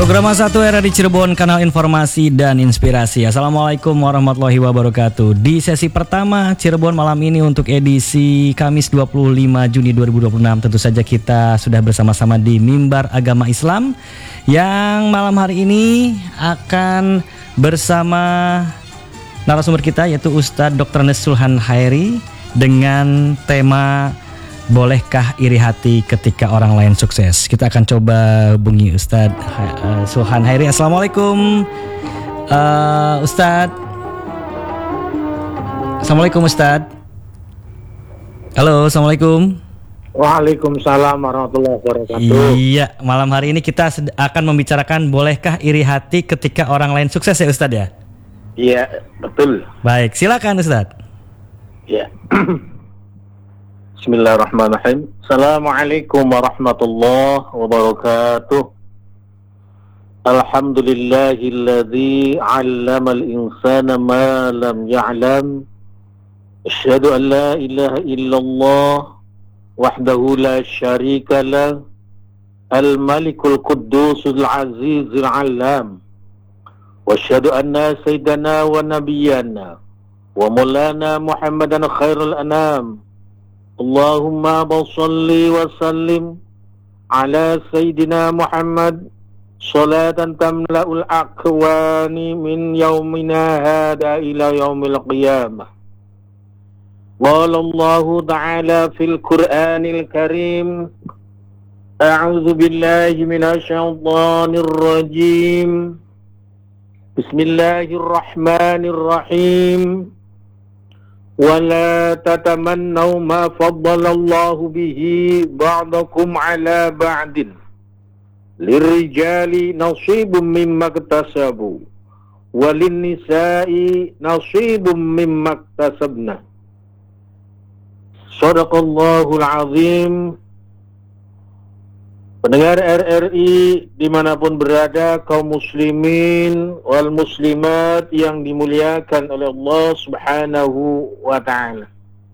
Program A1 RRI Cirebon, kanal informasi dan inspirasi. Assalamualaikum warahmatullahi wabarakatuh. Di sesi pertama Cirebon malam ini untuk edisi Kamis 25 Juni 2026, tentu saja kita sudah bersama-sama di Mimbar Agama Islam yang malam hari ini akan bersama narasumber kita yaitu Ustadz Dr. Sulhan Hairi dengan tema bolehkah iri hati ketika orang lain sukses. Kita akan coba hubungi Ustadz Sulhan Hairi. Assalamualaikum Ustadz. Assalamualaikum Ustadz. Halo, assalamualaikum. Waalaikumsalam warahmatullahi wabarakatuh. Iya, malam hari ini kita akan membicarakan bolehkah iri hati ketika orang lain sukses ya Ustadz ya? Iya, betul. Baik, silakan Ustadz. Ya. Bismillahirrahmanirrahim. Assalamualaikum warahmatullahi wabarakatuh. Alhamdulillahilladzi 'allamal insana ma lam ya'lam. Asyhadu an la ilaha illallah wahdahu la syarika lah. Al-Malikul Quddusul Azizul 'Allam. Wa asyhadu anna sayyidana wa nabiyyana wa maulana Muhammadan khairul anam. Allahumma salli wa sallim ala Sayyidina Muhammad salatan tamla'ul akwani min yaumina hada ila yaumil qiyamah. Qala Allah ta'ala fil Qur'anil Karim, a'udzu billahi minasy syaithanir rajim. Bismillahirrahmanirrahim. وَلَا تَتَمَنَّوْا مَا فَضَّلَ اللَّهُ بِهِ بَعْضَكُمْ عَلَى بَعْضٍ لِلرِّجَالِ نَصِيبٌ مِّمَّا اكْتَسَبُوا وَلِلنِّسَاءِ نَصِيبٌ مِّمَّا اكْتَسَبْنَ. Shadaqallahul Azim. Pendengar RRI dimanapun berada, kaum muslimin wal muslimat yang dimuliakan oleh Allah Subhanahu wa ta'ala.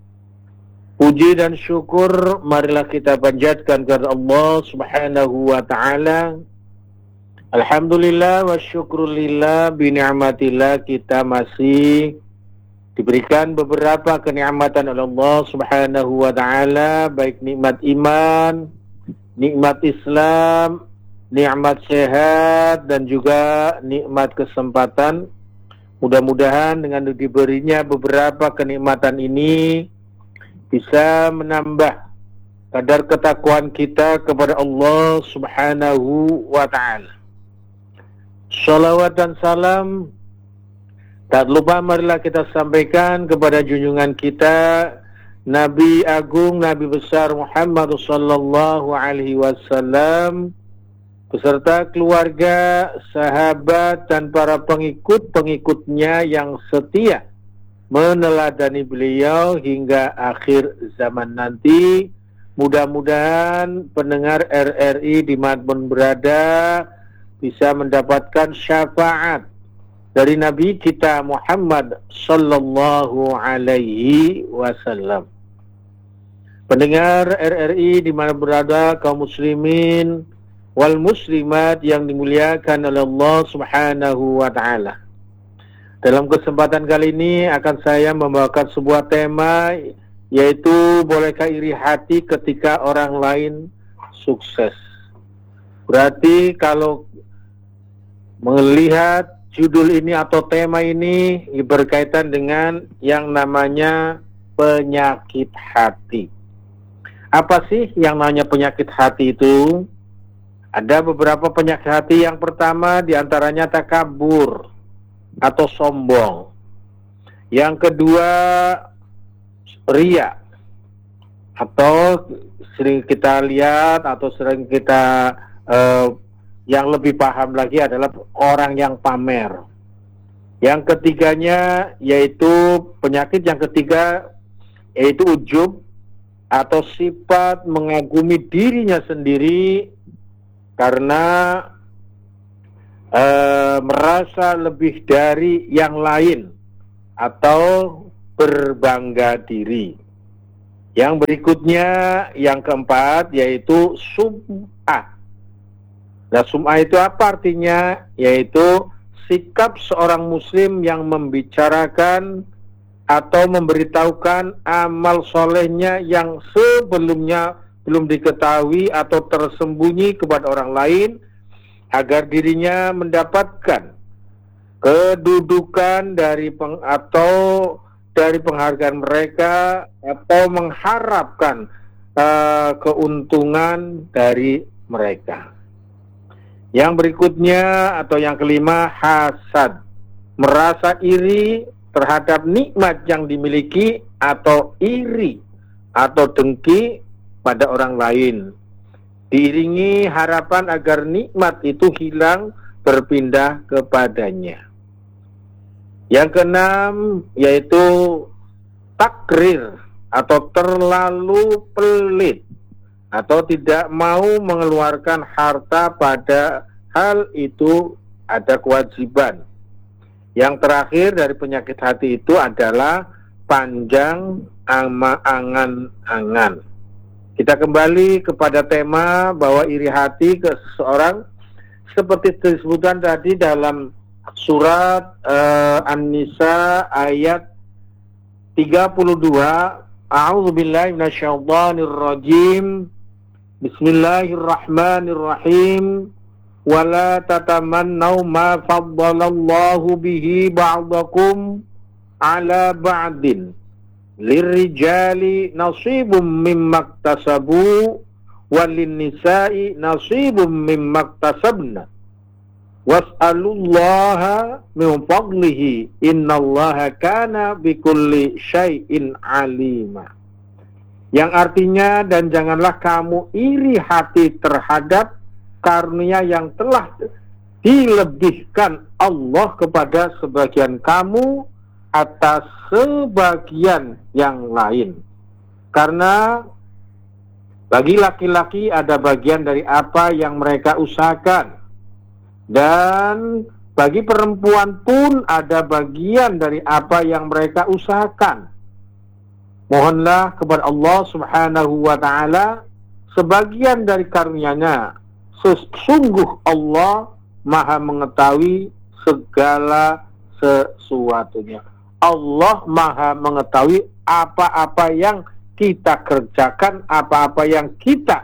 Puji dan syukur marilah kita panjatkan kepada Allah Subhanahu wa ta'ala. Alhamdulillah wa syukrulillah bi ni'matillah, kita masih diberikan beberapa kenikmatan oleh Allah Subhanahu wa ta'ala, baik nikmat iman, nikmat Islam, nikmat sehat, dan juga nikmat kesempatan. Mudah-mudahan dengan diberinya beberapa kenikmatan ini bisa menambah kadar ketakwaan kita kepada Allah Subhanahu wa ta'ala. Shalawat dan salam tak lupa marilah kita sampaikan kepada junjungan kita Nabi Agung, Nabi Besar Muhammad sallallahu alaihi wasallam beserta keluarga, sahabat, dan para pengikut-pengikutnya yang setia meneladani beliau hingga akhir zaman nanti. Mudah-mudahan pendengar RRI dimanapun berada bisa mendapatkan syafaat dari Nabi kita Muhammad sallallahu alaihi wasallam. Pendengar RRI di mana berada, kaum muslimin wal muslimat yang dimuliakan oleh Allah Subhanahu wa ta'ala. Dalam kesempatan kali ini akan saya membawakan sebuah tema, yaitu bolehkah iri hati ketika orang lain sukses. Berarti kalau melihat judul ini atau tema ini berkaitan dengan yang namanya penyakit hati. Apa sih yang namanya penyakit hati itu? Ada beberapa penyakit hati. Yang pertama diantaranya takabur atau sombong. Yang kedua riya, atau sering kita lihat atau sering kita yang lebih paham lagi adalah orang yang pamer. Yang ketiganya yaitu penyakit yang ketiga yaitu ujub atau sifat mengagumi dirinya sendiri karena merasa lebih dari yang lain atau berbangga diri. Yang berikutnya, yang keempat, yaitu sum'ah Nah, sum'ah itu apa artinya? Yaitu sikap seorang muslim yang membicarakan atau memberitahukan amal solehnya yang sebelumnya belum diketahui atau tersembunyi kepada orang lain, agar dirinya mendapatkan kedudukan dari penghargaan mereka atau mengharapkan keuntungan dari mereka. Yang berikutnya atau yang kelima, hasad, merasa iri terhadap nikmat yang dimiliki atau iri atau dengki pada orang lain, diiringi harapan agar nikmat itu hilang berpindah kepadanya. Yang keenam yaitu takrir atau terlalu pelit atau tidak mau mengeluarkan harta pada hal itu ada kewajiban. Yang terakhir dari penyakit hati itu adalah panjang angan-angan. Kita kembali kepada tema bahwa iri hati ke seseorang seperti disebutkan tadi dalam surat An-Nisa ayat 32. A'udzubillahi minasyaitonirrajim. Bismillahirrahmanirrahim. Wala tatamannaw ma faddalallahu bihi ba'dakum ala ba'din. Lirrijali nasibum mimmaktasabu walinnisa'i nasibum mimmaktasabna was'alullaha min fadlihi innallaha kana bikulli syai'in alima. Yang artinya, dan janganlah kamu iri hati terhadap karunia yang telah dilebihkan Allah kepada sebagian kamu atas sebagian yang lain. Karena bagi laki-laki ada bagian dari apa yang mereka usahakan, dan bagi perempuan pun ada bagian dari apa yang mereka usahakan. Mohonlah kepada Allah Subhanahu wa ta'ala sebagian dari karunia-Nya. Sesungguh Allah Maha mengetahui segala sesuatunya. Allah Maha mengetahui apa-apa yang kita kerjakan, apa-apa yang kita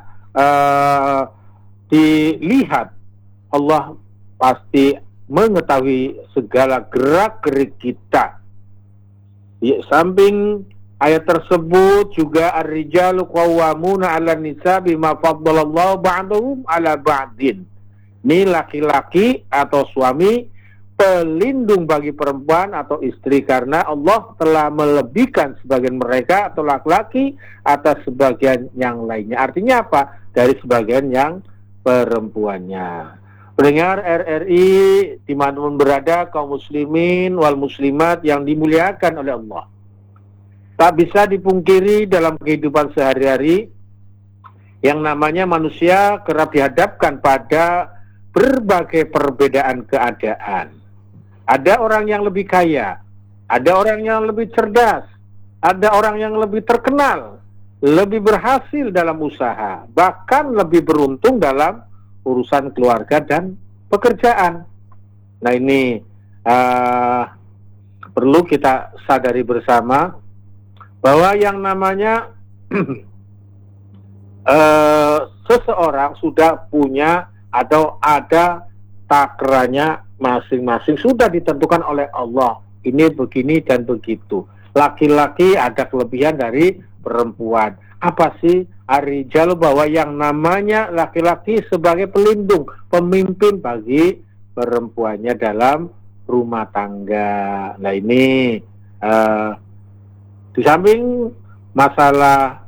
dilihat. Allah pasti mengetahui segala gerak-gerik kita. Di samping ayat tersebut juga ar-rijalu qawwamuna 'alan nisa bima faddalallahu ba'dahum 'ala ba'din. Ini laki-laki atau suami pelindung bagi perempuan atau istri karena Allah telah melebihkan sebagian mereka atau laki-laki atas sebagian yang lainnya. Artinya apa? Dari sebagian yang perempuannya. Pendengar RRI dimanapun berada, kaum muslimin wal muslimat yang dimuliakan oleh Allah. Tak bisa dipungkiri dalam kehidupan sehari-hari yang namanya manusia kerap dihadapkan pada berbagai perbedaan keadaan. Ada orang yang lebih kaya, ada orang yang lebih cerdas, ada orang yang lebih terkenal, lebih berhasil dalam usaha, bahkan lebih beruntung dalam urusan keluarga dan pekerjaan. Nah, ini perlu kita sadari bersama bahwa yang namanya seseorang sudah punya atau ada takarannya masing-masing, sudah ditentukan oleh Allah. Ini begini dan begitu. Laki-laki ada kelebihan dari perempuan. Apa sih ar-rijal? Bahwa yang namanya laki-laki sebagai pelindung, pemimpin bagi perempuannya dalam rumah tangga. Nah, ini di samping masalah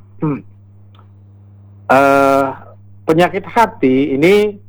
penyakit hati ini,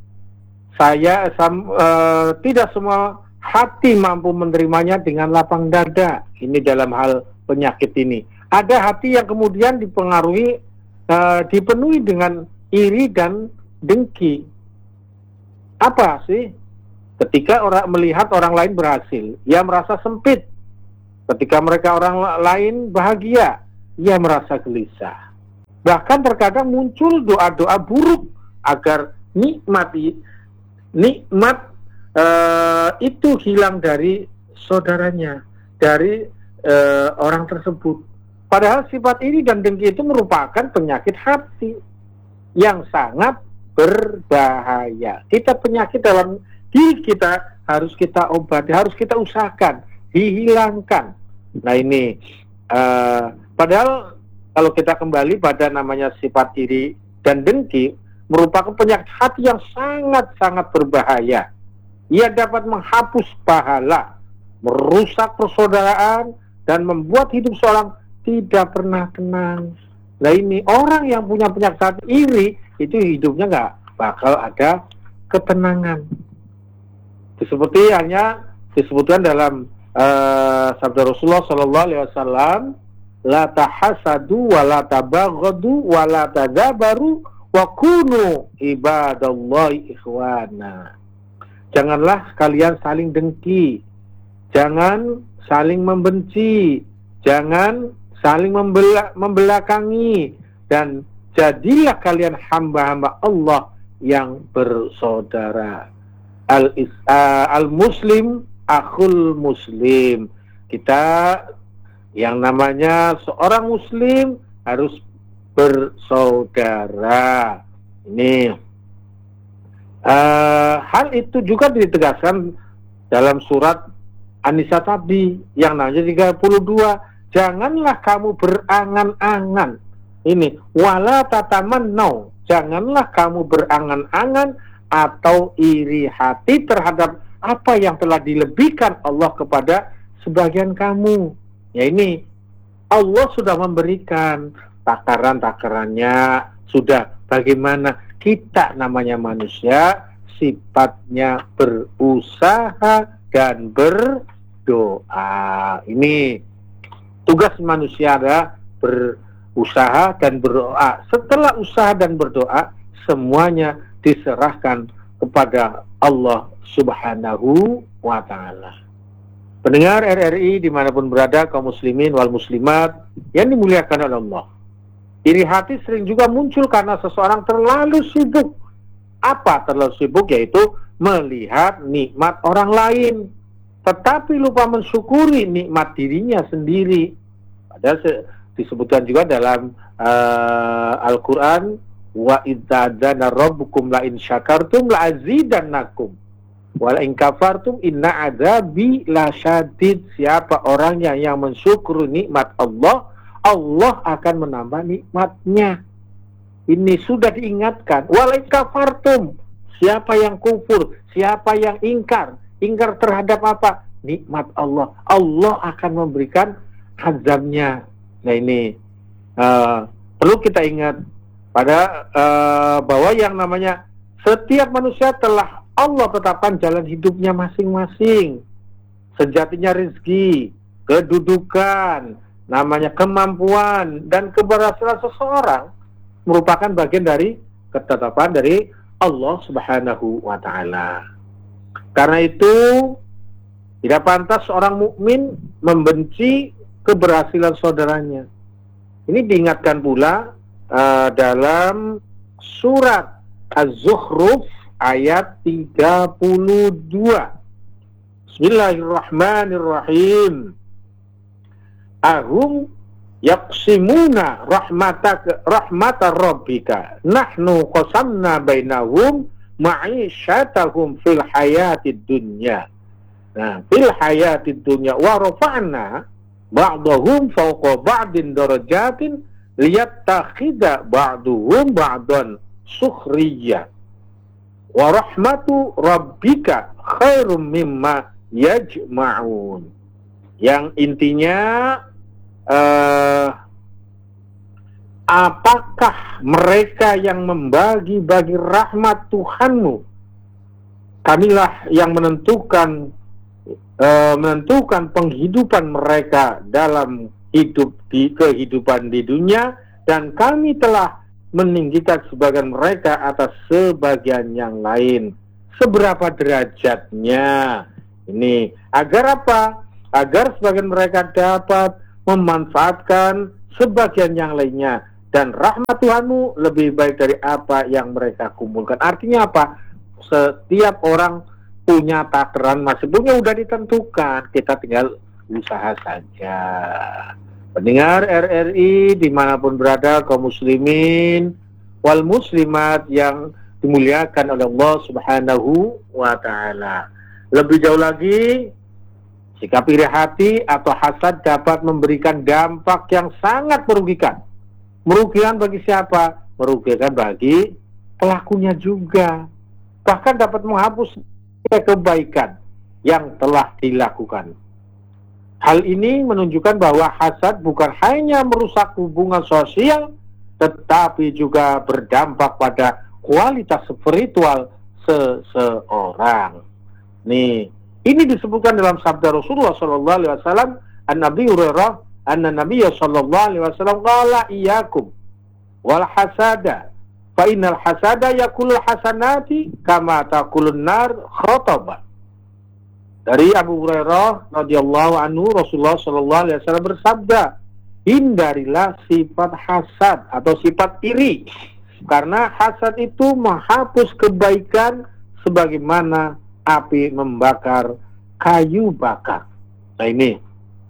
tidak semua hati mampu menerimanya dengan lapang dada. Ini dalam hal penyakit ini. Ada hati yang kemudian dipengaruhi, dipenuhi dengan iri dan dengki. Apa sih? Ketika orang melihat orang lain berhasil, ia merasa sempit. Ketika orang lain bahagia, ia merasa gelisah. Bahkan terkadang muncul doa-doa buruk agar nikmat nikmat itu hilang dari saudaranya, dari orang tersebut. Padahal sifat iri dan dengki itu merupakan penyakit hati yang sangat berbahaya. Kita penyakit dalam diri kita harus kita obati, harus kita usahakan dihilangkan. Nah ini padahal kalau kita kembali pada namanya sifat iri dan dengki merupakan penyakit hati yang sangat-sangat berbahaya. Ia dapat menghapus pahala, merusak persaudaraan, dan membuat hidup seorang tidak pernah tenang. Nah ini orang yang punya penyakit hati iri itu hidupnya nggak bakal ada ketenangan. Seperti hanya disebutkan dalam sabda Rasulullah SAW, la tahasadu wa la tabaghadu wa la tadabaru wa kunu ibadallahi ikhwana. Janganlah kalian saling dengki, jangan saling membenci, jangan saling membelakangi, dan jadilah kalian hamba-hamba Allah yang bersaudara. Al-muslim akhul muslim. Kita yang namanya seorang muslim harus bersaudara. Ini hal itu juga ditegaskan dalam surat An-Nisa tadi yang namanya 32. Janganlah kamu berangan-angan. Ini wala tatamannau. Janganlah kamu berangan-angan atau iri hati terhadap apa yang telah dilebihkan Allah kepada sebagian kamu. Ya ini Allah sudah memberikan takaran-takarannya, sudah bagaimana kita namanya manusia sifatnya berusaha dan berdoa. Ini tugas manusia adalah berusaha dan berdoa. Setelah usaha dan berdoa, semuanya diserahkan kepada Allah Subhanahu wa ta'ala. Pendengar RRI dimanapun berada, kaum muslimin wal muslimat yang dimuliakan oleh Allah. Iri hati sering juga muncul karena seseorang terlalu sibuk. Apa terlalu sibuk? Yaitu melihat nikmat orang lain, tetapi lupa mensyukuri nikmat dirinya sendiri. Padahal disebutkan juga dalam Al-Quran, wa idzadzana rabbukum la in syakartum la azidannakum wa la in kafartum inna adzabi lasyadid. Siapa orangnya yang mensyukuri nikmat Allah, Allah akan menambah nikmatnya. Ini sudah diingatkan. Wa la in kafartum, siapa yang kufur, siapa yang ingkar terhadap apa? Nikmat Allah, Allah akan memberikan azabnya. Nah ini perlu kita ingat pada bahwa yang namanya setiap manusia telah Allah tetapkan jalan hidupnya masing-masing. Sejatinya rezeki, kedudukan, namanya kemampuan dan keberhasilan seseorang merupakan bagian dari ketetapan dari Allah Subhanahu wa ta'ala. Karena itu tidak pantas seorang mukmin membenci keberhasilan saudaranya. Ini diingatkan pula dalam surat Az-Zukhruf ayat 32. Bismillahirrahmanirrahim. Ahum yaqsimuna rahmatar rabbika nahnu qasamna bainahum ma'isyatahum fil hayatid dunya. Nah, fil hayatid dunya wa rafa'na ba'dahum fawqa ba'din darajatin liyattakhidha ba'duhum ba'dan sukhriya wa rahmatu rabbika khairum mimma yajma'un. Yang intinya apakah mereka yang membagi-bagi rahmat Tuhanmu? Kamilah yang menentukan penghidupan mereka dalam kehidupan di dunia, dan kami telah meninggikan sebagian mereka atas sebagian yang lain. Seberapa derajatnya? Ini agar apa? Agar sebagian mereka dapat memanfaatkan sebagian yang lainnya, dan rahmat Tuhanmu lebih baik dari apa yang mereka kumpulkan. Artinya apa? setiap orang punya takaran masing-masing, udah ditentukan, kita tinggal usaha saja. Pendengar RRI dimanapun berada, kaum muslimin wal muslimat yang dimuliakan oleh Allah Subhanahu wa Ta'ala. Lebih jauh lagi, sikap iri hati atau hasad dapat memberikan dampak yang sangat merugikan. Merugikan bagi siapa? Merugikan bagi pelakunya juga. Bahkan dapat menghapus kebaikan yang telah dilakukan. Hal ini menunjukkan bahwa hasad bukan hanya merusak hubungan sosial, tetapi juga berdampak pada kualitas spiritual seseorang. Nih, ini disebutkan dalam sabda Rasulullah sallallahu alaihi wasallam, An-Nabi Hurairah, An-Nabiyya sallallahu alaihi wasallam qala iyyakum wal hasada fa innal hasada yakulul hasanati kama takulun nar khatabah. Dari Abu Hurairah radhiyallahu anhu, Rasulullah sallallahu alaihi wasallam bersabda, hindarilah sifat hasad atau sifat iri, karena hasad itu menghapus kebaikan sebagaimana api membakar kayu bakar. Nah, ini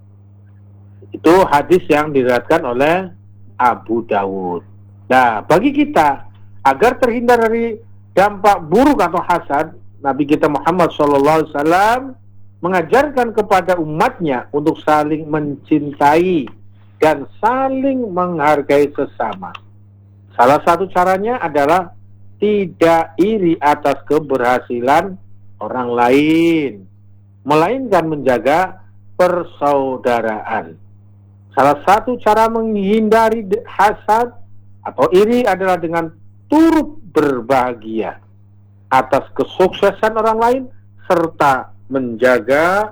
itu hadis yang diriwayatkan oleh Abu Dawud. Nah, bagi kita agar terhindar dari dampak buruk atau hasad, Nabi kita Muhammad SAW mengajarkan kepada umatnya untuk saling mencintai dan saling menghargai sesama. Salah satu caranya adalah tidak iri atas keberhasilan orang lain, melainkan menjaga persaudaraan. Salah satu cara menghindari hasad atau iri adalah dengan turut berbahagia atas kesuksesan orang lain serta menjaga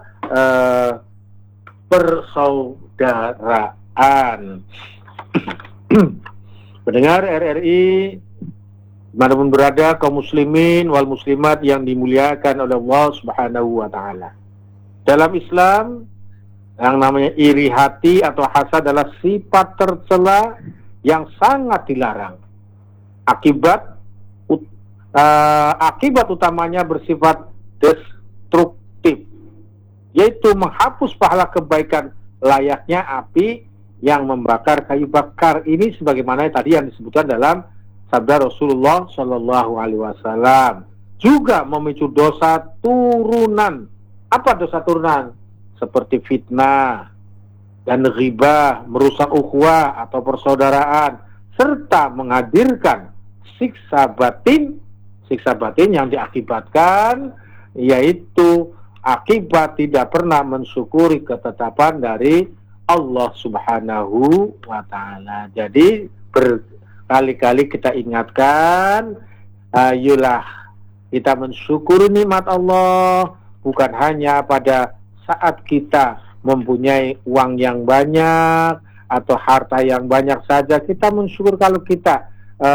persaudaraan. Pendengar RRI dimanapun berada, kaum muslimin wal muslimat yang dimuliakan oleh Allah Subhanahu wa Ta'ala. Dalam Islam, yang namanya iri hati atau hasad adalah sifat tercela yang sangat dilarang. Akibat utamanya bersifat destruktif, yaitu menghapus pahala kebaikan layaknya api yang membakar kayu bakar. Ini sebagaimana tadi yang disebutkan dalam sabda Rasulullah Shallallahu Alaihi Wasallam. Juga memicu dosa turunan. Apa dosa turunan? Seperti fitnah dan ghibah, merusak ukhuwah atau persaudaraan, serta menghadirkan siksa batin yang diakibatkan, yaitu akibat tidak pernah mensyukuri ketetapan dari Allah Subhanahu wa Ta'ala. Jadi berkali-kali kita ingatkan, ayolah kita mensyukuri nikmat Allah, bukan hanya pada saat kita mempunyai uang yang banyak atau harta yang banyak saja kita mensyukur. Kalau kita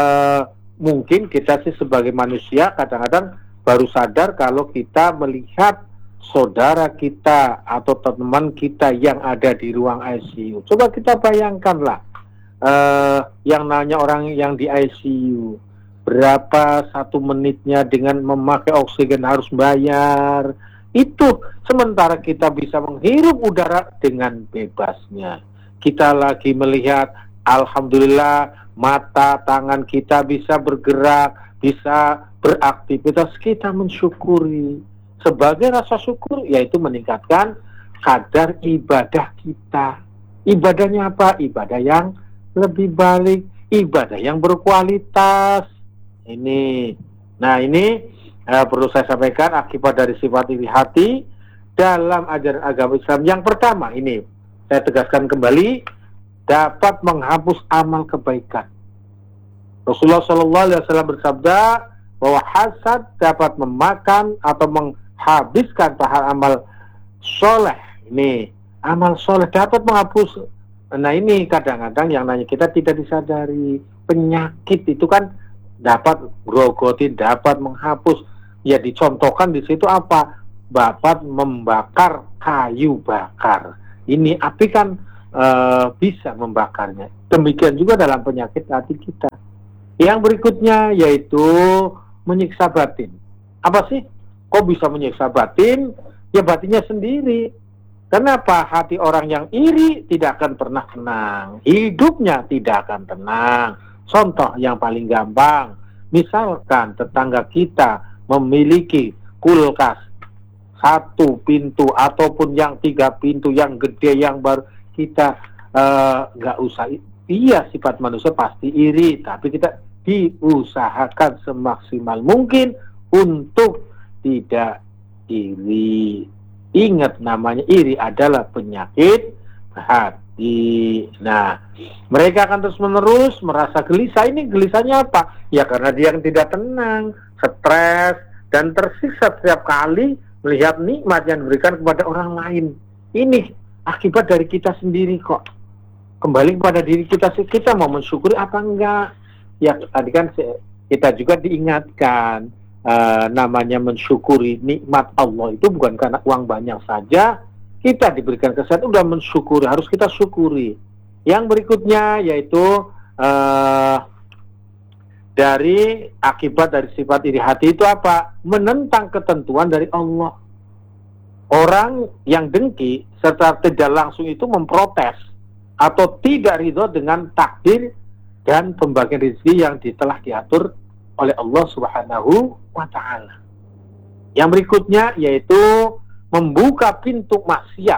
mungkin kita sih sebagai manusia kadang-kadang baru sadar kalau kita melihat saudara kita atau teman kita yang ada di ruang ICU. Coba kita bayangkanlah, yang nanya orang yang di ICU, berapa satu menitnya dengan memakai oksigen harus bayar. Itu sementara kita bisa menghirup udara dengan bebasnya. Kita lagi melihat, alhamdulillah, mata, tangan kita bisa bergerak, bisa beraktivitas, kita mensyukuri. Sebagai rasa syukur, yaitu meningkatkan kadar ibadah kita. Ibadahnya apa? Ibadah yang lebih baik, ibadah yang berkualitas. Ini, nah ini perlu saya sampaikan akibat dari sifat iri hati dalam ajaran agama Islam. Yang pertama ini, saya tegaskan kembali, dapat menghapus amal kebaikan. Rasulullah SAW bersabda bahwa hasad dapat memakan atau menghabiskan pahala amal soleh. Ini amal soleh dapat menghapus. Nah ini kadang-kadang yang nanya kita tidak disadari, penyakit itu kan dapat grogoti, dapat menghapus. Ya dicontohkan di situ apa? Dapat membakar kayu bakar. Ini api kan bisa membakarnya. Demikian juga dalam penyakit hati kita. Yang berikutnya yaitu menyiksa batin. Apa sih? Kok bisa menyiksa batin? Ya batinnya sendiri. Kenapa? Hati orang yang iri tidak akan pernah tenang. Hidupnya tidak akan tenang. Contoh yang paling gampang. Misalkan tetangga kita memiliki kulkas 1 pintu ataupun yang 3 pintu yang gede yang baru, kita nggak usah. Iya, sifat manusia pasti iri, tapi kita diusahakan semaksimal mungkin untuk tidak iri. Ingat, namanya iri adalah penyakit hati. Nah, mereka akan terus-menerus merasa gelisah. Ini gelisahnya apa? Ya karena dia yang tidak tenang, stres, dan tersiksa setiap kali melihat nikmat yang diberikan kepada orang lain. Ini akibat dari kita sendiri kok. Kembali kepada diri kita, kita mau mensyukuri apa enggak? Ya tadi kan kita juga diingatkan, namanya mensyukuri nikmat Allah itu bukan karena uang banyak saja. Kita diberikan kesehatan, udah mensyukuri, harus kita syukuri. Yang berikutnya yaitu dari akibat dari sifat iri hati itu apa? Menentang ketentuan dari Allah. Orang yang dengki serta tidak langsung itu memprotes atau tidak ridho dengan takdir dan pembagian rezeki yang telah diatur oleh Allah Subhanahu wa ta'ala. Yang berikutnya yaitu membuka pintu maksiat.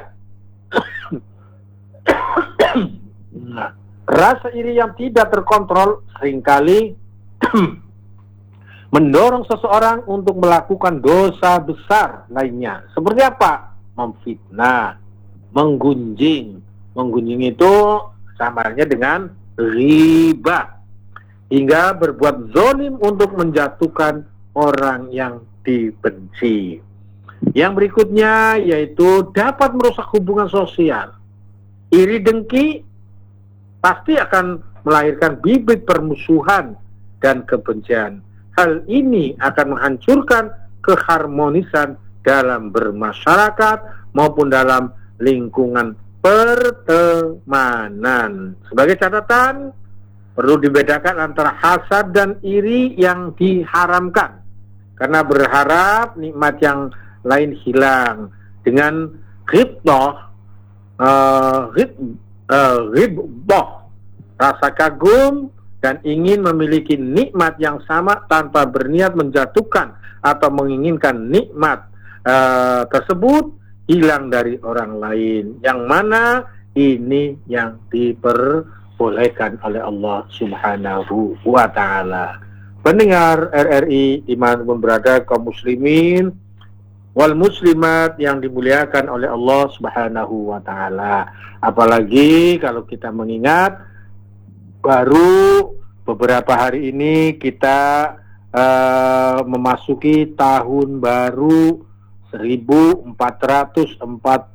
Nah, rasa iri yang tidak terkontrol seringkali mendorong seseorang untuk melakukan dosa besar lainnya. Seperti apa? Memfitnah, menggunjing. Menggunjing itu samarnya dengan riba, hingga berbuat zalim untuk menjatuhkan orang yang dibenci. Yang berikutnya yaitu dapat merusak hubungan sosial. Iri dengki pasti akan melahirkan bibit permusuhan dan kebencian. Hal ini akan menghancurkan keharmonisan dalam bermasyarakat maupun dalam lingkungan pertemanan. Sebagai catatan, perlu dibedakan antara hasad dan iri yang diharamkan, karena berharap nikmat yang lain hilang. Dengan ghibthah, rasa kagum dan ingin memiliki nikmat yang sama tanpa berniat menjatuhkan atau menginginkan nikmat tersebut hilang dari orang lain, yang mana ini yang diperbolehkan oleh Allah Subhanahu wa ta'ala. Pendengar RRI dimanapun berada, kaum muslimin wal muslimat yang dimuliakan oleh Allah Subhanahu wa ta'ala. Apalagi kalau kita mengingat baru beberapa hari ini kita memasuki tahun baru 1448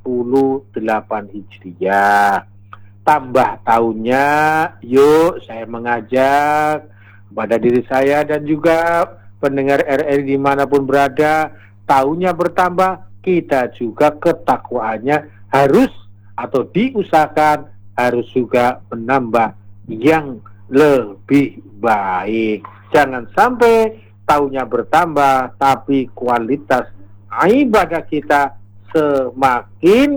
Hijriah. Tambah tahunnya, yuk saya mengajak kepada diri saya dan juga pendengar RRI dimanapun berada, tahunnya bertambah, kita juga ketakwaannya harus atau diusahakan harus juga menambah yang lebih baik. Jangan sampai tahunnya bertambah tapi kualitas ibadah kita semakin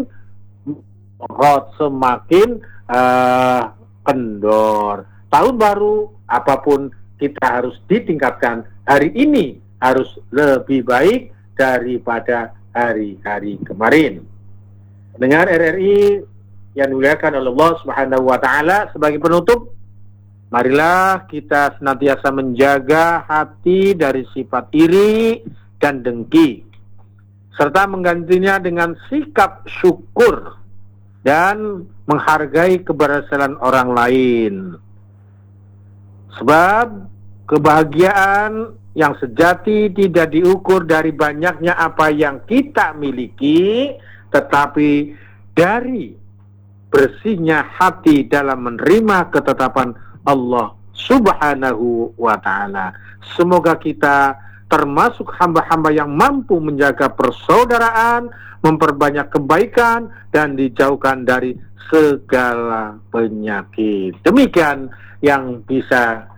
kendor. Tahun baru apapun kita harus ditingkatkan. Hari ini harus lebih baik daripada hari-hari kemarin. Dengar RRI yang dimuliakan oleh Allah Subhanahu wa ta'ala, sebagai penutup, marilah kita senantiasa menjaga hati dari sifat iri dan dengki, serta menggantinya dengan sikap syukur dan menghargai keberhasilan orang lain. Sebab kebahagiaan yang sejati tidak diukur dari banyaknya apa yang kita miliki, tetapi dari bersihnya hati dalam menerima ketetapan Allah Subhanahu wa ta'ala. Semoga kita termasuk hamba-hamba yang mampu menjaga persaudaraan, memperbanyak kebaikan, dan dijauhkan dari segala penyakit. Demikian yang bisa